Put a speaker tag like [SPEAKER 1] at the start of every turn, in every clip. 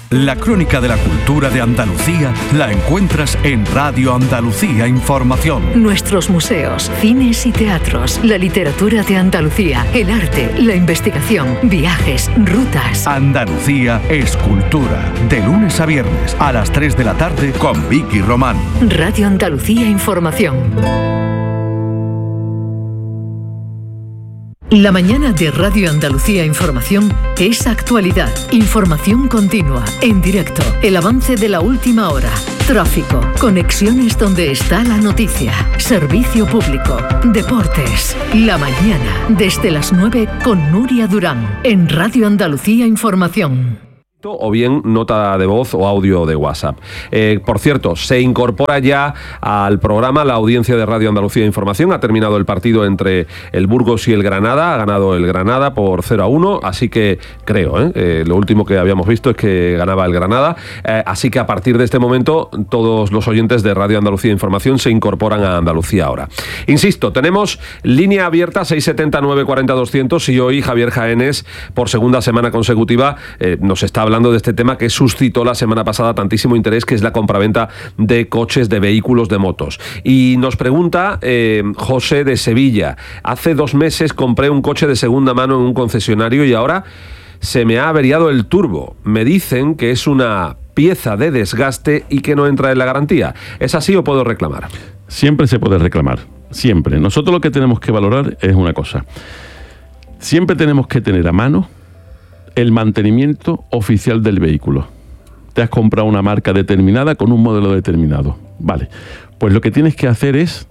[SPEAKER 1] La crónica de la cultura de Andalucía la encuentras en Radio Andalucía Información.
[SPEAKER 2] Nuestros museos, cines y teatros, la literatura de Andalucía, el arte, la investigación, viajes, rutas.
[SPEAKER 1] Andalucía es cultura. De lunes a viernes a las 3 de la tarde con Vicky Román.
[SPEAKER 2] Radio Andalucía Información. La mañana de Radio Andalucía Información es actualidad, información continua, en directo, el avance de la última hora, tráfico, conexiones donde está la noticia, servicio público, deportes. La mañana, desde las 9 con Nuria Durán, en Radio Andalucía Información.
[SPEAKER 3] O bien nota de voz o audio de WhatsApp. Por cierto, se incorpora ya al programa la audiencia de Radio Andalucía Información. Ha terminado el partido entre el Burgos y el Granada. Ha ganado el Granada por 0-1, así que creo, lo último que habíamos visto es que ganaba el Granada. Así que a partir de este momento todos los oyentes de Radio Andalucía Información se incorporan a Andalucía Ahora. Insisto, tenemos línea abierta 679 40 200 y hoy Javier Jaénes, por segunda semana consecutiva, nos está hablando de este tema que suscitó la semana pasada tantísimo interés, que es la compraventa de coches, de vehículos, de motos. Y nos pregunta José de Sevilla: hace 2 meses compré un coche de segunda mano en un concesionario y ahora se me ha averiado el turbo. Me dicen que es una pieza de desgaste y que no entra en la garantía. ¿Es así o puedo reclamar?
[SPEAKER 4] Siempre se puede reclamar, siempre. Nosotros lo que tenemos que valorar es una cosa. Siempre tenemos que tener a mano el mantenimiento oficial del vehículo. Te has comprado una marca determinada con un modelo determinado. Vale, pues lo que tienes que hacer es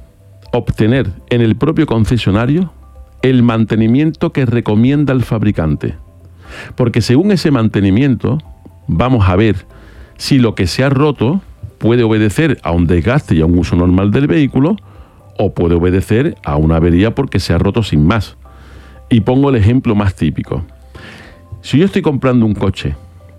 [SPEAKER 4] obtener en el propio concesionario el mantenimiento que recomienda el fabricante. Porque según ese mantenimiento, vamos a ver si lo que se ha roto puede obedecer a un desgaste y a un uso normal del vehículo, o puede obedecer a una avería porque se ha roto sin más. Y pongo el ejemplo más típico. Si yo estoy comprando un coche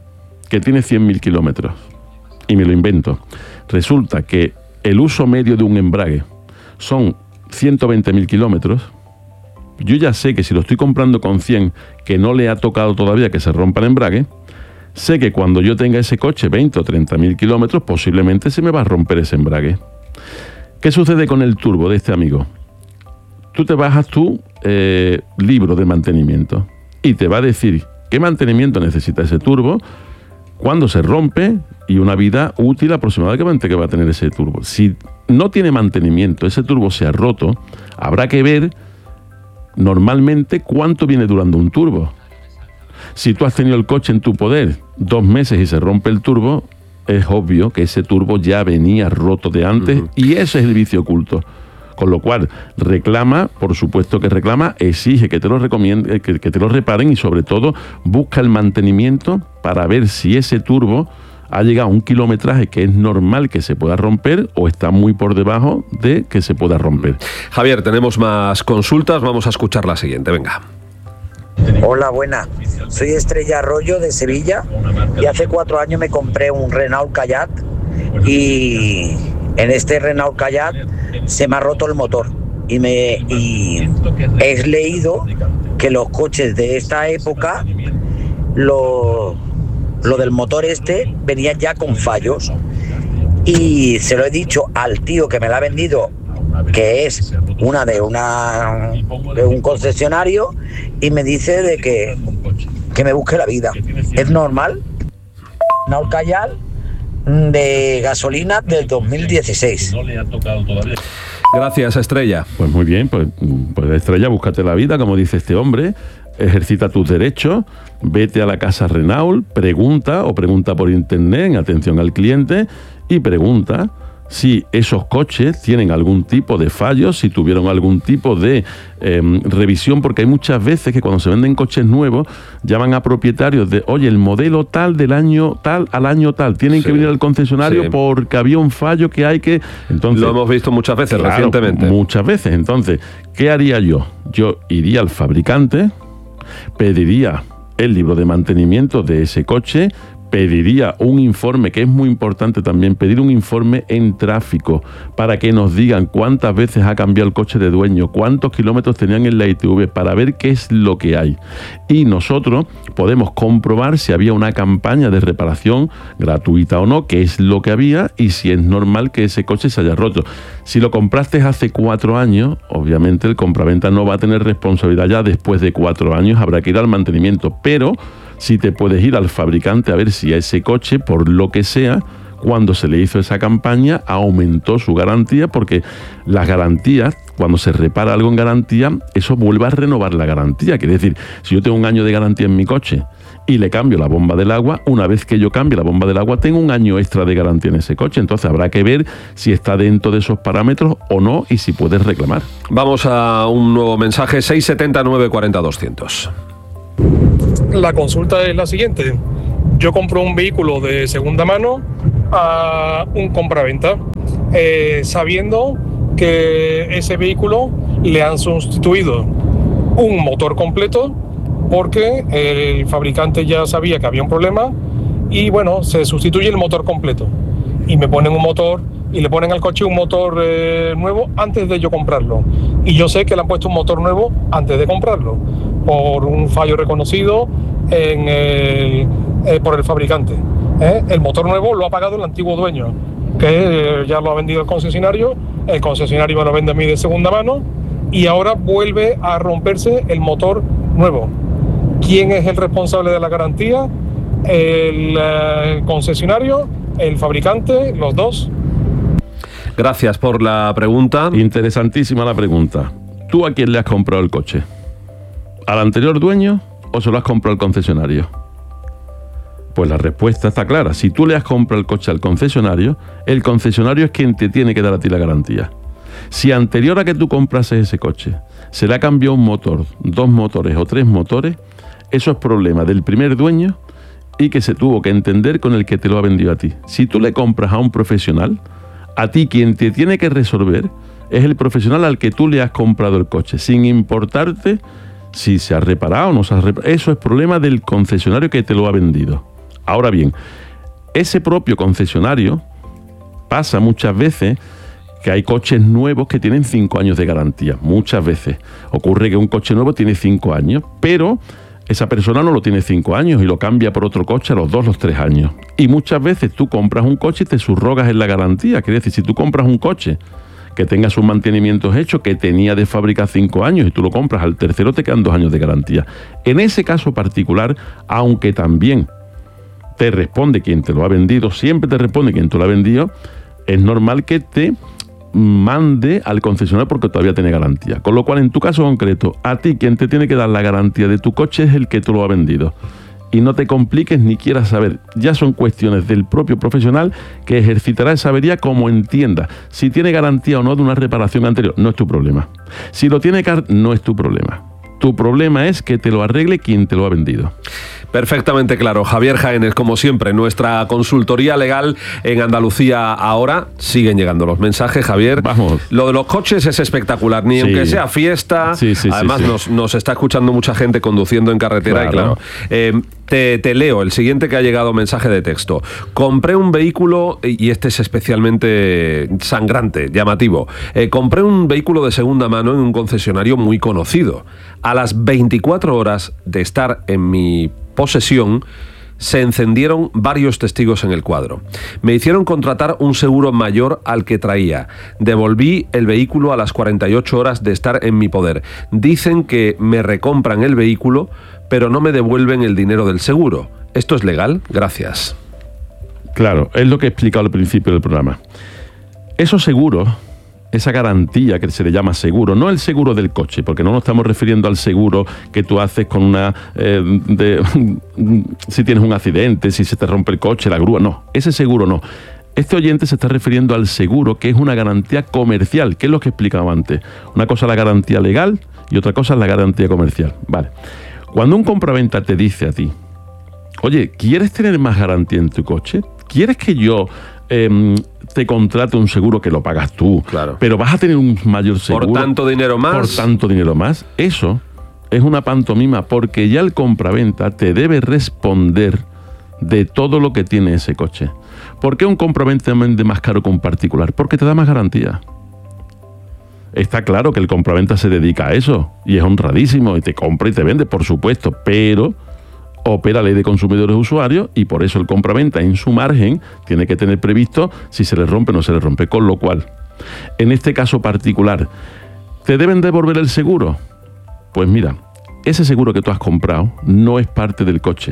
[SPEAKER 4] que tiene 100.000 kilómetros y me lo invento, resulta que el uso medio de un embrague son 120.000 kilómetros, yo ya sé que si lo estoy comprando con 100, que no le ha tocado todavía que se rompa el embrague, sé que cuando yo tenga ese coche 20 o 30.000 kilómetros, posiblemente se me va a romper ese embrague. ¿Qué sucede con el turbo de este amigo? Tú te bajas tu libro de mantenimiento y te va a decir qué mantenimiento necesita ese turbo, cuándo se rompe y una vida útil aproximadamente que va a tener ese turbo. Si no tiene mantenimiento, ese turbo se ha roto, habrá que ver normalmente cuánto viene durando un turbo. Si tú has tenido el coche en tu poder 2 meses y se rompe el turbo, es obvio que ese turbo ya venía roto de antes y ese es el vicio oculto. Con lo cual, reclama, por supuesto que reclama, exige que te lo recomiende, que te lo reparen y sobre todo busca el mantenimiento para ver si ese turbo ha llegado a un kilometraje que es normal que se pueda romper o está muy por debajo de que se pueda romper.
[SPEAKER 3] Javier, tenemos más consultas, vamos a escuchar la siguiente, venga.
[SPEAKER 5] Hola, buena. Soy Estrella Arroyo de Sevilla y hace 4 años me compré un Renault Kadett y en este Renault Kadett se me ha roto el motor y he leído que los coches de esta época, lo del motor venían ya con fallos, y se lo he dicho al tío que me la ha vendido, que es de un concesionario, y me dice de que me busque la vida. ¿Es normal? Renault Kadett de gasolina del 2016.
[SPEAKER 3] Gracias, Estrella.
[SPEAKER 4] Pues muy bien, pues Estrella, búscate la vida, como dice este hombre, ejercita tus derechos, vete a la casa Renault, pregunta por internet en atención al cliente y pregunta si esos coches tienen algún tipo de fallo, si tuvieron algún tipo de revisión, porque hay muchas veces que cuando se venden coches nuevos llaman a propietarios de, oye, el modelo tal del año tal al año tal, tienen que venir al concesionario porque había un fallo que hay que... Entonces,
[SPEAKER 3] lo hemos visto muchas veces,
[SPEAKER 4] claro,
[SPEAKER 3] recientemente.
[SPEAKER 4] Muchas veces. Entonces, ¿qué haría yo? Yo iría al fabricante, pediría el libro de mantenimiento de ese coche, pediría un informe, que es muy importante también, pedir un informe en tráfico para que nos digan cuántas veces ha cambiado el coche de dueño, cuántos kilómetros tenían en la ITV, para ver qué es lo que hay. Y nosotros podemos comprobar si había una campaña de reparación gratuita o no, qué es lo que había y si es normal que ese coche se haya roto. Si lo compraste hace 4 años, obviamente el compraventa no va a tener responsabilidad ya. Después de 4 años habrá que ir al mantenimiento, pero si te puedes ir al fabricante a ver si a ese coche, por lo que sea, cuando se le hizo esa campaña, aumentó su garantía, porque las garantías, cuando se repara algo en garantía, eso vuelve a renovar la garantía. Quiere decir, si yo tengo 1 año de garantía en mi coche y le cambio la bomba del agua, una vez que yo cambie la bomba del agua, tengo 1 año extra de garantía en ese coche. Entonces habrá que ver si está dentro de esos parámetros o no y si puedes reclamar.
[SPEAKER 3] Vamos a un nuevo mensaje, 670 940 200.
[SPEAKER 6] La consulta es la siguiente. Yo compro un vehículo de segunda mano a un compraventa, sabiendo que ese vehículo le han sustituido un motor completo porque el fabricante ya sabía que había un problema y bueno, se sustituye el motor completo y me ponen un motor y le ponen al coche un motor nuevo antes de yo comprarlo, y yo sé que le han puesto un motor nuevo antes de comprarlo por un fallo reconocido por el fabricante. El motor nuevo lo ha pagado el antiguo dueño, que ya lo ha vendido el concesionario me lo vende a mí de segunda mano y ahora vuelve a romperse el motor nuevo. ¿Quién es el responsable de la garantía? ¿El concesionario, el fabricante, los dos?
[SPEAKER 3] Gracias por la pregunta.
[SPEAKER 4] Interesantísima la pregunta. ¿Tú a quién le has comprado el coche? ¿Al anterior dueño o se lo has comprado al concesionario? Pues la respuesta está clara. Si tú le has comprado el coche al concesionario, el concesionario es quien te tiene que dar a ti la garantía. Si anterior a que tú comprases ese coche se le ha cambiado un motor, 2 motores o 3 motores, eso es problema del primer dueño y que se tuvo que entender con el que te lo ha vendido a ti. Si tú le compras a un profesional, a ti quien te tiene que resolver es el profesional al que tú le has comprado el coche, sin importarte si se ha reparado o no se ha reparado. Eso es problema del concesionario que te lo ha vendido. Ahora bien, ese propio concesionario pasa muchas veces que hay coches nuevos que tienen 5 años de garantía. Muchas veces ocurre que un coche nuevo tiene 5 años, pero esa persona no lo tiene 5 años y lo cambia por otro coche a los 2, los 3 años. Y muchas veces tú compras un coche y te subrogas en la garantía. Quiere decir, si tú compras un coche que tenga sus mantenimientos hechos, que tenía de fábrica 5 años y tú lo compras al tercero, te quedan 2 años de garantía. En ese caso particular, aunque también te responde quien te lo ha vendido, siempre te responde quien te lo ha vendido, es normal que te mande al concesionario porque todavía tiene garantía. Con lo cual, en tu caso concreto, a ti quien te tiene que dar la garantía de tu coche es el que te lo ha vendido. Y no te compliques ni quieras saber. Ya son cuestiones del propio profesional que ejercitará esa avería como entienda. Si tiene garantía o no de una reparación anterior, no es tu problema. Si lo tiene no es tu problema. Tu problema es que te lo arregle quien te lo ha vendido.
[SPEAKER 3] Perfectamente claro. Javier Jaénez, como siempre, nuestra consultoría legal en Andalucía Ahora. Siguen llegando los mensajes, Javier.
[SPEAKER 4] Vamos.
[SPEAKER 3] Lo de los coches es espectacular, ni aunque sea fiesta.
[SPEAKER 4] Sí,
[SPEAKER 3] además, nos está escuchando mucha gente conduciendo en carretera.
[SPEAKER 4] Claro.
[SPEAKER 3] Y claro, te leo el siguiente que ha llegado, mensaje de texto. Compré un vehículo, y este es especialmente sangrante, llamativo. Compré un vehículo de segunda mano en un concesionario muy conocido. A las 24 horas de estar en mi posesión, se encendieron varios testigos en el cuadro. Me hicieron contratar un seguro mayor al que traía. Devolví el vehículo a las 48 horas de estar en mi poder. Dicen que me recompran el vehículo, pero no me devuelven el dinero del seguro. ¿Esto es legal? Gracias.
[SPEAKER 4] Claro, es lo que he explicado al principio del programa. Esos seguros, esa garantía que se le llama seguro, no el seguro del coche, porque no nos estamos refiriendo al seguro que tú haces con una si tienes un accidente, si se te rompe el coche, la grúa, no, ese seguro no. Este oyente se está refiriendo al seguro, que es una garantía comercial, que es lo que explicaba antes. Una cosa es la garantía legal y otra cosa es la garantía comercial. Vale. Cuando un compraventa te dice a ti, oye, ¿quieres tener más garantía en tu coche? ¿Quieres que yo te contrate un seguro que lo pagas tú,
[SPEAKER 3] claro,
[SPEAKER 4] pero vas a tener un mayor seguro?
[SPEAKER 3] Por tanto dinero más.
[SPEAKER 4] Por tanto dinero más. Eso es una pantomima, porque ya el compraventa te debe responder de todo lo que tiene ese coche. ¿Por qué un compraventa vende más caro que un particular? Porque te da más garantía. Está claro que el compraventa se dedica a eso y es honradísimo y te compra y te vende, por supuesto, pero opera Ley de Consumidores y Usuarios y por eso el compraventa en su margen tiene que tener previsto si se le rompe o no se le rompe. Con lo cual, en este caso particular, ¿te deben devolver el seguro? Pues mira, ese seguro que tú has comprado no es parte del coche.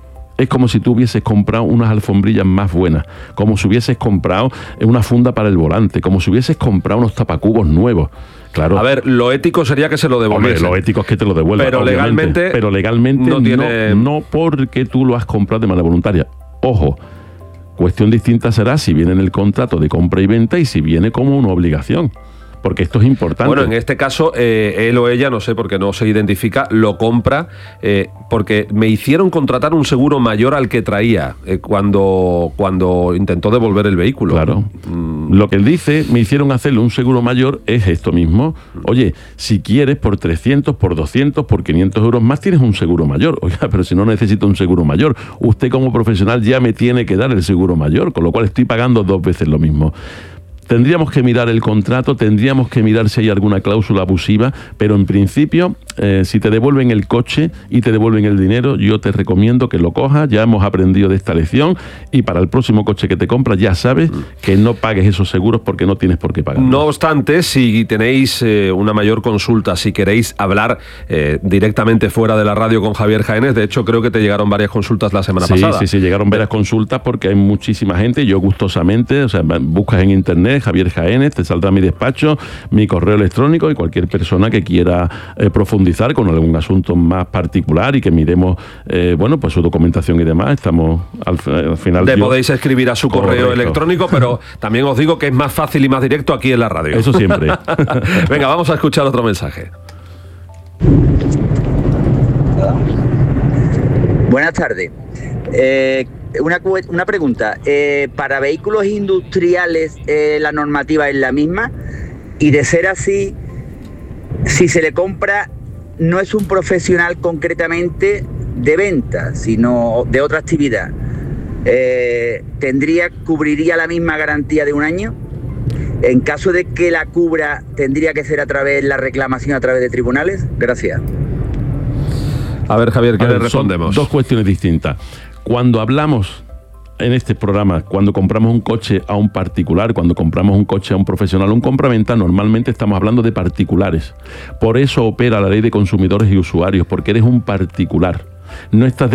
[SPEAKER 4] Es como si tú hubieses comprado unas alfombrillas más buenas, como si hubieses comprado una funda para el volante, como si hubieses comprado unos tapacubos nuevos. Claro.
[SPEAKER 3] A ver, lo ético sería que se lo devolviesen.
[SPEAKER 4] Lo ético es que te lo devuelvan.
[SPEAKER 3] Pero legalmente
[SPEAKER 4] no tiene... no porque tú lo has comprado de manera voluntaria. Ojo, cuestión distinta será si viene en el contrato de compra y venta y si viene como una obligación. Porque esto es importante.
[SPEAKER 3] Bueno, en este caso, él o ella, no sé, porque no se identifica, lo compra porque me hicieron contratar un seguro mayor al que traía cuando intentó devolver el vehículo.
[SPEAKER 4] Claro. Lo que él dice, me hicieron hacerle un seguro mayor, es esto mismo. Oye, si quieres, por 300, por 200, por 500 euros más, tienes un seguro mayor. Oiga, pero si no necesito un seguro mayor, usted como profesional ya me tiene que dar el seguro mayor, con lo cual estoy pagando 2 veces lo mismo. Tendríamos que mirar el contrato, tendríamos que mirar si hay alguna cláusula abusiva, pero en principio, si te devuelven el coche y te devuelven el dinero, yo te recomiendo que lo cojas. Ya hemos aprendido de esta lección y para el próximo coche que te compras ya sabes que no pagues esos seguros porque no tienes por qué pagar.
[SPEAKER 3] No obstante, si tenéis una mayor consulta, si queréis hablar directamente fuera de la radio con Javier Jaénes, de hecho creo que te llegaron varias consultas la semana pasada.
[SPEAKER 4] Sí, llegaron varias consultas porque hay muchísima gente. Yo gustosamente, o sea, buscas en internet Javier Jaénes, te saldrá mi despacho, mi correo electrónico y cualquier persona que quiera profundizar con algún asunto más particular y que miremos, pues su documentación y demás. Estamos al final...
[SPEAKER 3] Podéis escribir a su correo electrónico, pero también os digo que es más fácil y más directo aquí en la radio.
[SPEAKER 4] Eso siempre.
[SPEAKER 3] Venga, vamos a escuchar otro mensaje.
[SPEAKER 5] Buenas tardes. Una pregunta. ¿Para vehículos industriales la normativa es la misma? Y de ser así, si se le compra, no es un profesional concretamente de venta, sino de otra actividad, ¿cubriría la misma garantía de un año? En caso de que la cubra, ¿tendría que ser la reclamación a través de tribunales? Gracias.
[SPEAKER 3] A ver, Javier, ¿qué le respondemos?
[SPEAKER 4] Son dos cuestiones distintas. Cuando hablamos en este programa, cuando compramos un coche a un particular, cuando compramos un coche a un profesional, un compraventa, normalmente estamos hablando de particulares. Por eso opera la Ley de Consumidores y Usuarios, porque eres un particular. No estás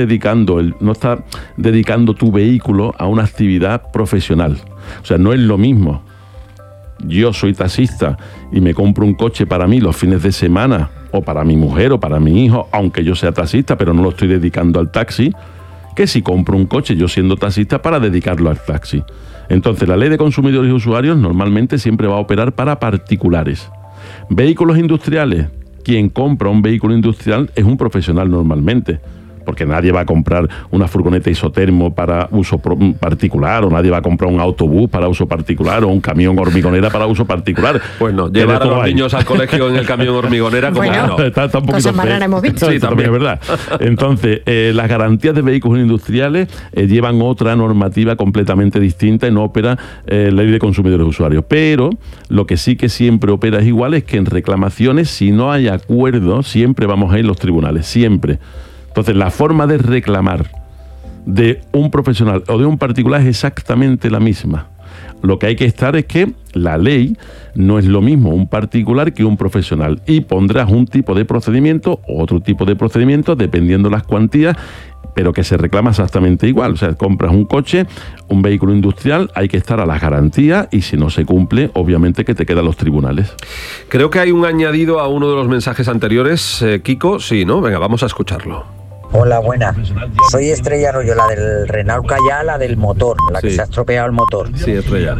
[SPEAKER 4] dedicando tu vehículo a una actividad profesional. O sea, no es lo mismo. Yo soy taxista y me compro un coche para mí los fines de semana, o para mi mujer o para mi hijo, aunque yo sea taxista, pero no lo estoy dedicando al taxi, que si compro un coche yo siendo taxista para dedicarlo al taxi. Entonces la Ley de Consumidores y Usuarios normalmente siempre va a operar para particulares. Vehículos industriales, quien compra un vehículo industrial es un profesional normalmente, porque nadie va a comprar una furgoneta isotermo para uso particular, o nadie va a comprar un autobús para uso particular, o un camión hormigonera para uso particular.
[SPEAKER 3] Pues no, llevar a los niños al colegio en el camión hormigonera, como
[SPEAKER 7] bueno,
[SPEAKER 3] no.
[SPEAKER 4] Está un poquito
[SPEAKER 7] feo. Hemos visto.
[SPEAKER 4] Sí, también es verdad. Entonces, las garantías de vehículos industriales llevan otra normativa completamente distinta y no opera Ley de Consumidores y Usuarios. Pero lo que sí que siempre opera es igual, es que en reclamaciones, si no hay acuerdo, siempre vamos a ir a los tribunales, siempre. Entonces, la forma de reclamar de un profesional o de un particular es exactamente la misma. Lo que hay que estar es que la ley no es lo mismo un particular que un profesional, y pondrás un tipo de procedimiento o otro tipo de procedimiento dependiendo las cuantías, pero que se reclama exactamente igual. O sea, compras un coche, un vehículo industrial, hay que estar a las garantías, y si no se cumple, obviamente que te quedan los tribunales.
[SPEAKER 3] Creo que hay un añadido a uno de los mensajes anteriores, Kiko, sí, ¿no? Venga, vamos a escucharlo.
[SPEAKER 5] Hola, buena. Soy Estrella Arroyo, la del Renault Kadjar, la del motor, la que se ha estropeado el motor.
[SPEAKER 3] Sí, Estrella.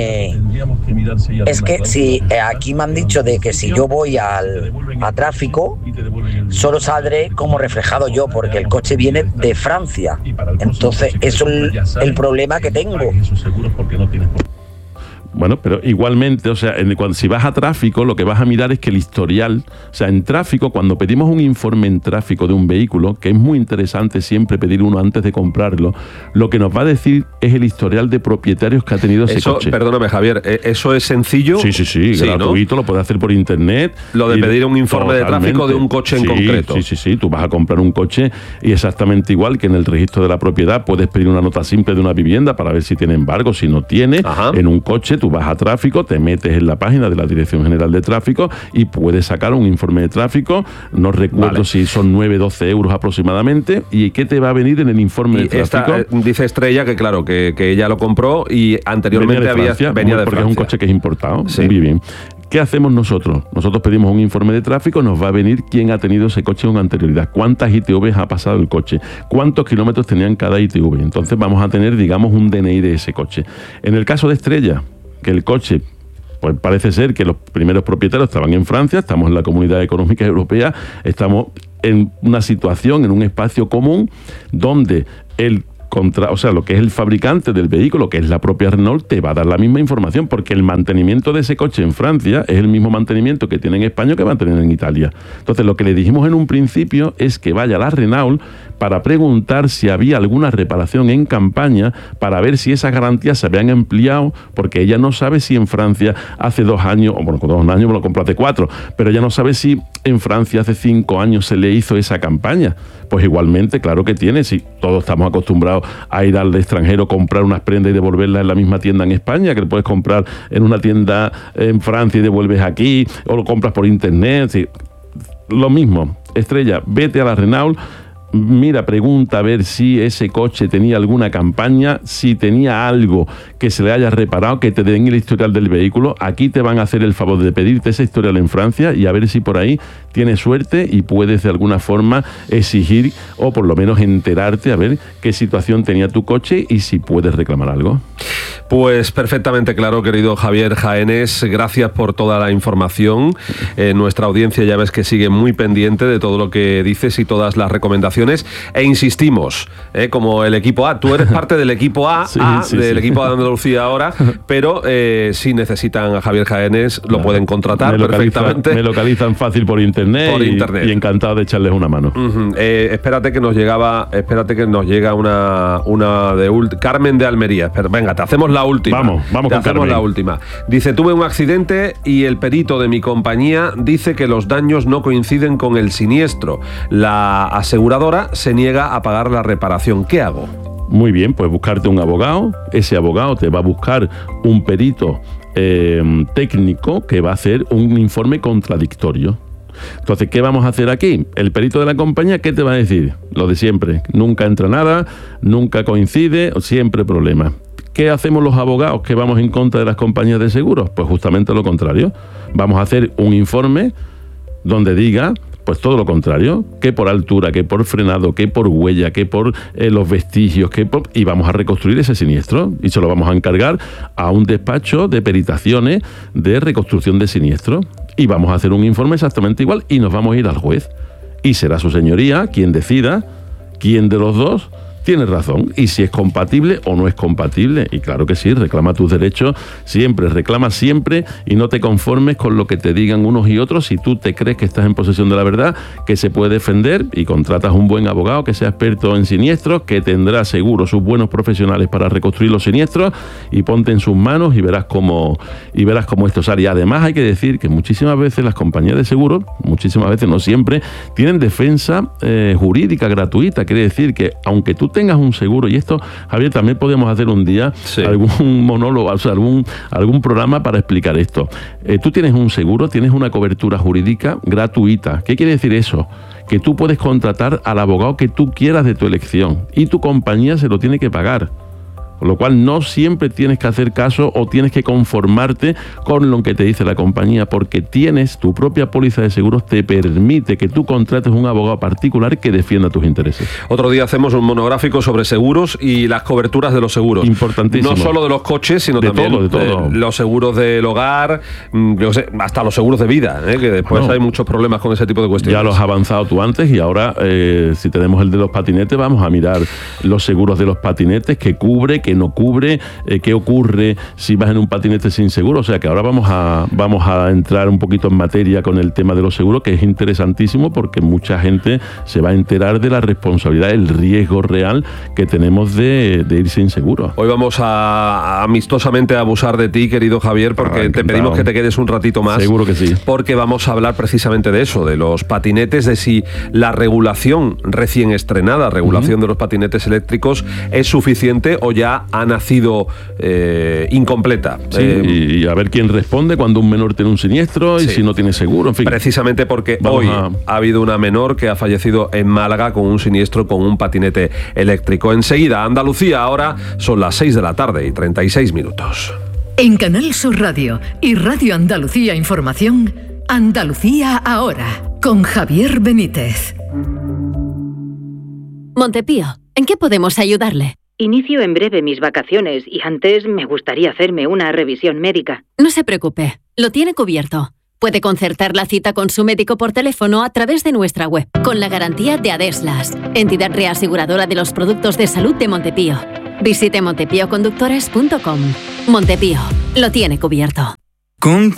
[SPEAKER 5] Es que si aquí me han dicho de que si yo voy a tráfico, solo saldré como reflejado yo, porque el coche viene de Francia. Entonces, eso es el problema que tengo.
[SPEAKER 4] Bueno, pero igualmente, o sea, si vas a tráfico, lo que vas a mirar es que el historial, o sea, en tráfico, cuando pedimos un informe en tráfico de un vehículo, que es muy interesante siempre pedir uno antes de comprarlo, lo que nos va a decir es el historial de propietarios que ha tenido ese coche.
[SPEAKER 3] Perdóname, Javier, ¿eso es sencillo?
[SPEAKER 4] Sí, gratuito, ¿no? Lo puedes hacer por internet.
[SPEAKER 3] Lo de pedir un informe de tráfico de un coche en concreto.
[SPEAKER 4] Sí, tú vas a comprar un coche y exactamente igual que en el registro de la propiedad puedes pedir una nota simple de una vivienda para ver si tiene embargo, si no tiene. Ajá. En un coche tú vas a tráfico, te metes en la página de la Dirección General de Tráfico y puedes sacar un informe de tráfico, no recuerdo si son 9-12 euros aproximadamente, y ¿qué te va a venir en el informe de tráfico?
[SPEAKER 3] Dice Estrella que claro, que ella lo compró y anteriormente venía de Francia,
[SPEAKER 4] porque es un coche que es importado. Sí. Muy bien. ¿Qué hacemos nosotros? Nosotros pedimos un informe de tráfico, nos va a venir quién ha tenido ese coche con anterioridad, cuántas ITVs ha pasado el coche, cuántos kilómetros tenían cada ITV. Entonces vamos a tener, digamos, un DNI de ese coche. En el caso de Estrella, que el coche, pues parece ser que los primeros propietarios estaban en Francia, estamos en la Comunidad Económica Europea, estamos en una situación, en un espacio común, donde lo que es el fabricante del vehículo, que es la propia Renault, te va a dar la misma información, porque el mantenimiento de ese coche en Francia es el mismo mantenimiento que tiene en España que va a tener en Italia. Entonces, lo que le dijimos en un principio es que vaya a la Renault para preguntar si había alguna reparación en campaña, para ver si esas garantías se habían ampliado, porque ella no sabe si en Francia hace 2 años, con 2 años me lo compró hace 4, pero ella no sabe si en Francia hace 5 años se le hizo esa campaña. Pues igualmente, claro que tiene, si todos estamos acostumbrados a ir al extranjero, comprar unas prendas y devolverlas en la misma tienda en España, que lo puedes comprar en una tienda en Francia y devuelves aquí, o lo compras por internet. Sí. Lo mismo, Estrella, vete a la Renault, mira, pregunta a ver si ese coche tenía alguna campaña, si tenía algo que se le haya reparado, que te den el historial del vehículo. Aquí te van a hacer el favor de pedirte ese historial en Francia y a ver si por ahí tienes suerte y puedes de alguna forma exigir o por lo menos enterarte a ver qué situación tenía tu coche y si puedes reclamar algo.
[SPEAKER 3] Pues perfectamente claro, querido Javier Jaénes, gracias por toda la información. Nuestra audiencia ya ves que sigue muy pendiente de todo lo que dices y todas las recomendaciones. E insistimos, como el equipo A, tú eres parte del equipo A, del equipo A de Andalucía ahora, pero si necesitan a Javier Jaénes, lo pueden contratar perfectamente.
[SPEAKER 4] Me localizan fácil por internet. Y encantado de echarles una mano.
[SPEAKER 3] Espérate que nos llega una de Carmen de Almería. Venga, te hacemos la última.
[SPEAKER 4] Vamos
[SPEAKER 3] te hacemos
[SPEAKER 4] Carmen.
[SPEAKER 3] La última. Dice, tuve un accidente y el perito de mi compañía dice que los daños no coinciden con el siniestro. La aseguradora se niega a pagar la reparación. ¿Qué hago?
[SPEAKER 4] Muy bien, pues buscarte un abogado. Ese abogado te va a buscar un perito técnico que va a hacer un informe contradictorio. Entonces, ¿qué vamos a hacer aquí? El perito de la compañía, ¿qué te va a decir? Lo de siempre. Nunca entra nada, nunca coincide, siempre problema. ¿Qué hacemos los abogados que vamos en contra de las compañías de seguros? Pues justamente lo contrario. Vamos a hacer un informe donde diga pues todo lo contrario, que por altura, que por frenado, que por huella, que por los vestigios, y vamos a reconstruir ese siniestro y se lo vamos a encargar a un despacho de peritaciones de reconstrucción de siniestro y vamos a hacer un informe exactamente igual y nos vamos a ir al juez y será su señoría quien decida quién de los dos tiene razón y si es compatible o no es compatible. Y claro que sí, reclama tus derechos siempre, reclama siempre y no te conformes con lo que te digan unos y otros. Si tú te crees que estás en posesión de la verdad, que se puede defender y contratas un buen abogado que sea experto en siniestros, que tendrá seguro sus buenos profesionales para reconstruir los siniestros y ponte en sus manos y verás cómo esto sale. Y además hay que decir que muchísimas veces las compañías de seguros, muchísimas veces, no siempre, tienen defensa jurídica gratuita. Quiere decir que aunque tú tengas un seguro, y esto, Javier, también podemos hacer un día algún monólogo, o sea, algún programa para explicar esto. Tú tienes un seguro, tienes una cobertura jurídica gratuita. ¿Qué quiere decir eso? Que tú puedes contratar al abogado que tú quieras de tu elección y tu compañía se lo tiene que pagar. Con lo cual no siempre tienes que hacer caso o tienes que conformarte con lo que te dice la compañía, porque tienes tu propia póliza de seguros, te permite que tú contrates un abogado particular que defienda tus intereses.
[SPEAKER 3] Otro día hacemos un monográfico sobre seguros y las coberturas de los seguros.
[SPEAKER 4] Importantísimo.
[SPEAKER 3] No solo de los coches, sino también
[SPEAKER 4] de todo.
[SPEAKER 3] Los seguros del hogar, hasta los seguros de vida, que después hay muchos problemas con ese tipo de cuestiones.
[SPEAKER 4] Ya los has avanzado tú antes y ahora, si tenemos el de los patinetes, vamos a mirar los seguros de los patinetes que cubre, qué no cubre, qué ocurre si vas en un patinete sin seguro. O sea que ahora vamos a entrar un poquito en materia con el tema de los seguros, que es interesantísimo porque mucha gente se va a enterar de la responsabilidad, el riesgo real que tenemos de ir sin seguro.
[SPEAKER 3] Hoy vamos a amistosamente abusar de ti, querido Javier, porque te pedimos que te quedes un ratito más.
[SPEAKER 4] Seguro que sí.
[SPEAKER 3] Porque vamos a hablar precisamente de eso, de los patinetes, de si la regulación recién estrenada, regulación de los patinetes eléctricos, es suficiente o ya ha nacido incompleta.
[SPEAKER 4] Sí, y a ver quién responde cuando un menor tiene un siniestro y si no tiene seguro, en fin.
[SPEAKER 3] Precisamente porque hoy ha habido una menor que ha fallecido en Málaga con un siniestro con un patinete eléctrico. Enseguida, Andalucía, ahora son las 6 de la tarde y 36 minutos.
[SPEAKER 2] En Canal Sur Radio y Radio Andalucía Información, Andalucía ahora, con Javier Benítez.
[SPEAKER 7] Montepío, ¿en qué podemos ayudarle?
[SPEAKER 8] Inicio en breve mis vacaciones y antes me gustaría hacerme una revisión médica.
[SPEAKER 7] No se preocupe, lo tiene cubierto. Puede concertar la cita con su médico por teléfono a través de nuestra web, con la garantía de Adeslas, entidad reaseguradora de los productos de salud de Montepío. Visite montepioconductores.com. Montepío, lo tiene cubierto.